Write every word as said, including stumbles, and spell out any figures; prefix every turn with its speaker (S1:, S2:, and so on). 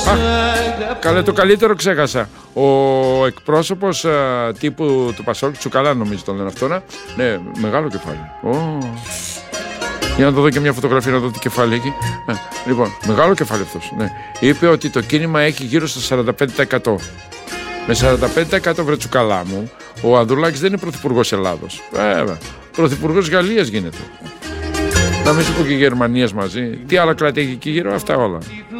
S1: Καλέ, το καλύτερο ξέχασα. Ο εκπρόσωπος α, τύπου του Πασόκ, Τσουκαλά νομίζω τον λένε αυτό, ναι, μεγάλο κεφάλι. Oh. Για να το δω και μια φωτογραφία να δω τι κεφάλι έχει. Ε, λοιπόν, μεγάλο κεφάλι αυτός. Ναι. Είπε ότι το κίνημα έχει γύρω στο σαράντα πέντε τοις εκατό. Με σαράντα πέντε τοις εκατό βρε Τσουκαλά μου, ο Ανδρουλάκης δεν είναι πρωθυπουργός Ελλάδος. Βέβαια. Πρωθυπουργός Γαλλίας γίνεται. Να μην σου πω και Γερμανίας μαζί. Τι άλλα κράτη έχει εκεί γύρω, αυτά όλα.